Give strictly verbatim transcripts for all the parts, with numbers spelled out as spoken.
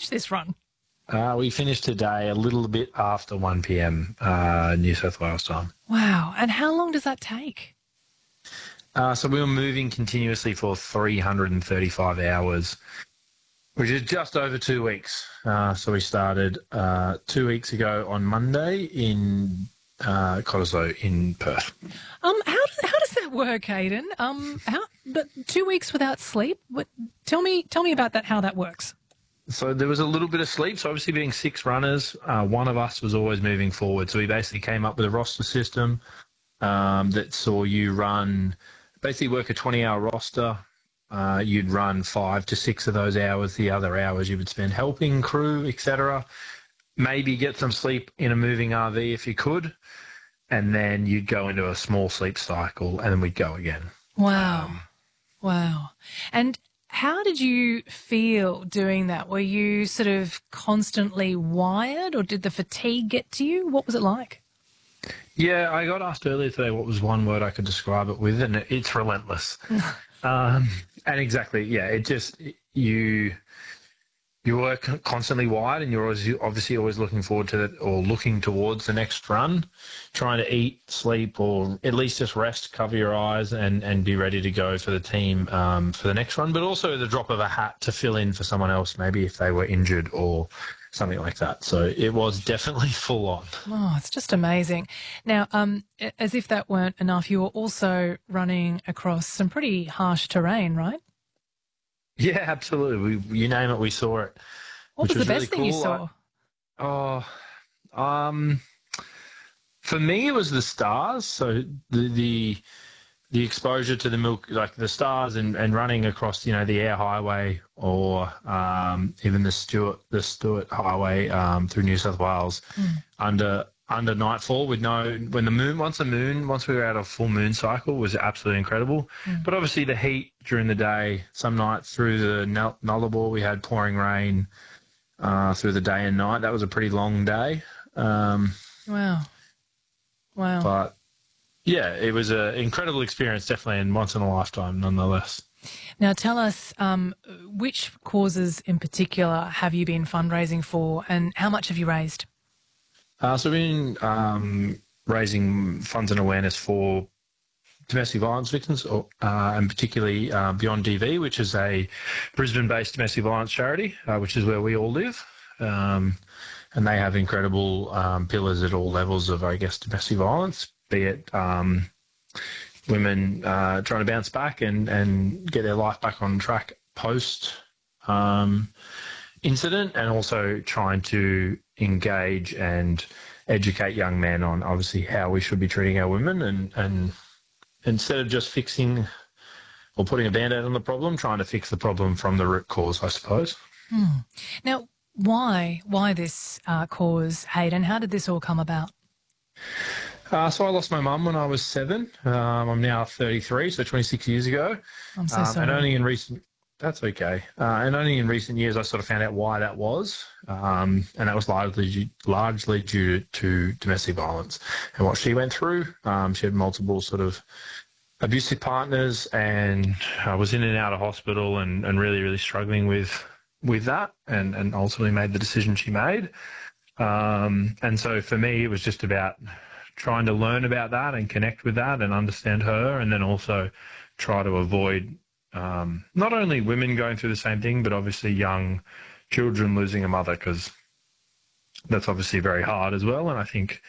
finish this run? Uh, we finished today a little bit after one p m uh, New South Wales time. Wow. And how long does that take? Uh, so we were moving continuously for three hundred thirty-five hours, which is just over two weeks. Uh, so we started uh, two weeks ago on Monday in uh, Cottesloe in Perth. Um, how does, how does that work, Hayden? Um, how but two weeks without sleep? What, tell me tell me about that. How that works? So there was a little bit of sleep. So obviously being six runners, uh, one of us was always moving forward. So we basically came up with a roster system um, that saw you run, basically work a twenty-hour roster. Uh, you'd run five to six of those hours. The other hours you would spend helping crew, et cetera. Maybe get some sleep in a moving R V if you could. And then you'd go into a small sleep cycle and then we'd go again. Wow. Um, wow. And how did you feel doing that? Were you sort of constantly wired, or did the fatigue get to you? What was it like? Yeah, I got asked earlier today what was one word I could describe it with, and it's relentless. um, and exactly, yeah, it just, you you were constantly wired, and you're always, obviously always looking forward to it or looking towards the next run, trying to eat, sleep, or at least just rest, cover your eyes, and, and be ready to go for the team um, for the next run, but also the drop of a hat to fill in for someone else, maybe if they were injured or something like that. So it was definitely full on. Oh, it's just amazing. Now, um, as if that weren't enough, you were also running across some pretty harsh terrain, right? Yeah, absolutely. We, you name it, we saw it. What was, was the best really thing cool. you saw? I, oh, um, for me, it was the stars. So the the the exposure to the milk, like the stars, and, and running across, you know, the Air Highway or um, even the Stuart the Stuart Highway um, through New South Wales mm. under under nightfall with no when the moon once the moon once we were out of full moon cycle was absolutely incredible. Mm. But obviously the heat during the day, some nights through the Nullarbor we had pouring rain uh, through the day and night. That was a pretty long day. Um, wow, wow. But yeah, it was an incredible experience, definitely, and once in a lifetime, nonetheless. Now, tell us um, which causes in particular have you been fundraising for, and how much have you raised? Uh, so we've been um, raising funds and awareness for domestic violence victims, uh, and particularly uh, Beyond D V, which is a Brisbane-based domestic violence charity, uh, which is where we all live. Um, and they have incredible um, pillars at all levels of, I guess, domestic violence, be it um, women uh, trying to bounce back and, and get their life back on track post um, incident, and also trying to engage and educate young men on obviously how we should be treating our women, and, and instead of just fixing or putting a band-aid on the problem, trying to fix the problem from the root cause, I suppose. Hmm. Now, why why this uh, cause, Hayden? How did this all come about? Uh, so I lost my mum when I was seven. Um, I'm now thirty-three, so twenty-six years ago. I'm so um, sorry. And only in recent, that's okay. Uh, and only in recent years I sort of found out why that was, um, and that was largely largely due to domestic violence and what she went through. Um, she had multiple sort of abusive partners, and I was in and out of hospital, and, and really really struggling with with that, and, and ultimately made the decision she made. Um, and so for me, it was just about trying to learn about that and connect with that and understand her, and then also try to avoid um, not only women going through the same thing, but obviously young children losing a mother, because that's obviously very hard as well, and I think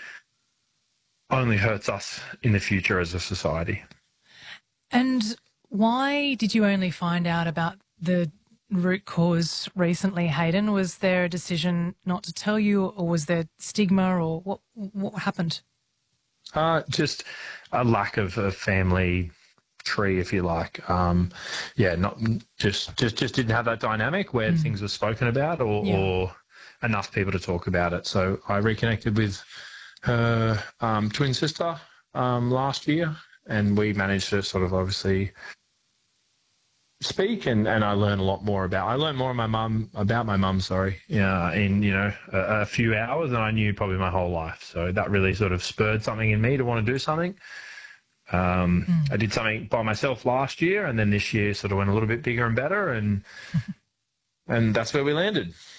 only hurts us in the future as a society. And why did you only find out about the root cause recently, Hayden? Was there a decision not to tell you, or was there stigma, or what what happened? Uh, just a lack of a family tree, if you like. Um, yeah, not just just just didn't have that dynamic where mm. things were spoken about, or, yeah. or enough people to talk about it. So I reconnected with her um, twin sister um, last year, and we managed to sort of obviously speak, and, and I learned a lot more about, I learned more of my mum, about my mum, sorry, yeah, in, you know, a, a few hours than I knew probably my whole life. So that really sort of spurred something in me to want to do something. Um, mm. I did something by myself last year, and then this year sort of went a little bit bigger and better, and and that's where we landed.